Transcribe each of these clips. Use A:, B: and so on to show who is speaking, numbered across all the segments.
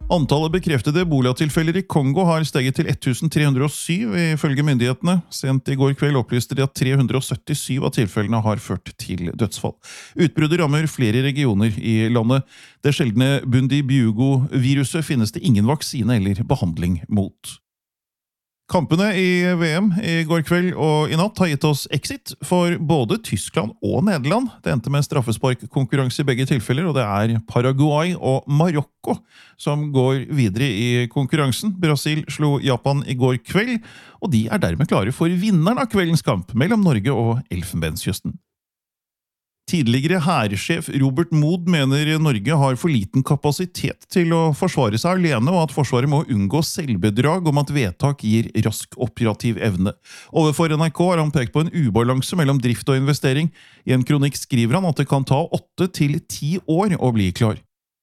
A: Antallet bekreftede Ebola-tilfeller I Kongo har steget til 1307 ifølge myndighetene. Sent I går kveld opplyste de at 377 av tilfellene har ført til dødsfall. Utbruddet rammer flere regioner I landet. Det sjeldne Bundibugyo-viruset finnes det ingen vaksine eller behandling mot. Kampene I VM I går kveld og I natt har gitt oss exit for både Tyskland og Nederland. Det endte med straffesparkkonkurranse I begge tilfeller, og det Paraguay og Marokko som går videre I konkurransen. Brasil slo Japan I går kveld, og de dermed klare for vinneren av kveldens kamp mellom Norge og Elfenbenskysten. Tidligere hærsjef Robert Mood mener Norge har for liten kapasitet til å forsvare seg alene, og at forsvaret må unngå selvbedrag om at vedtak gir rask operativ evne. Overfor NRK har han pekt på en ubalanse mellom drift og investering. I en kronikk skriver han at det kan ta 8 til 10 år å bli klar.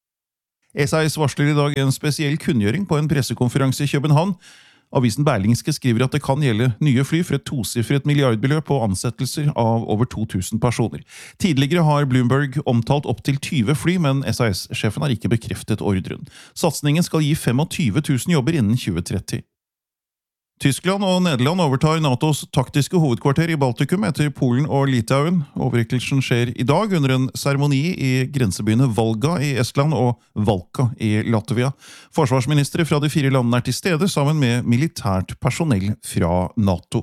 A: SAS varsler I dag en spesiell kunngjøring på en pressekonferanse I København. Avisen Berlingske skriver at det kan gjelde nye fly for et tosifret milliardbeløp og ansettelser av over 2000 personer. Tidligere har Bloomberg omtalt opp til 20 fly, men SAS-sjefen har ikke bekreftet ordren. Satsningen skal gi 25 000 jobber innen 2030. Tyskland og Nederland overtar NATOs taktiske hovedkvarter I Baltikum etter Polen og Litauen. Overrekkelsen skjer I dag under en seremoni I grensebyene Valga I Estland og Valka I Latvia. Forsvarsministre fra de 4 landene til stede sammen med militært personell fra NATO.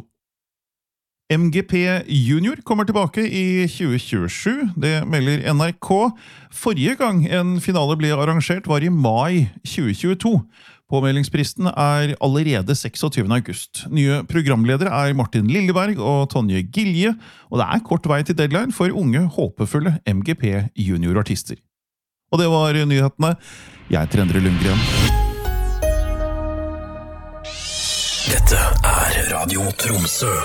A: MGP Junior kommer tilbake I 2027, det melder NRK. Forrige gang en finale ble arrangert var I mai 2022. Påmeldingspristen allerede 26. august. Nye programledere Martin Lilleberg og Tonje Gilje, og det kort vei til deadline for unge, håpefulle MGP juniorartister. Og det var nyhetene. Jeg heter Endre Lundgren.
B: Dette Radio Tromsø.